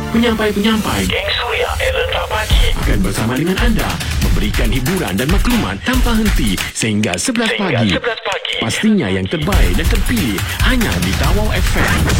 Penyampai-penyampai Geng Suria Era Pagi akan bersama dengan anda, memberikan hiburan dan maklumat tanpa henti sehingga 11 pagi. Pastinya yang terbaik dan terpilih hanya di Tawau FM.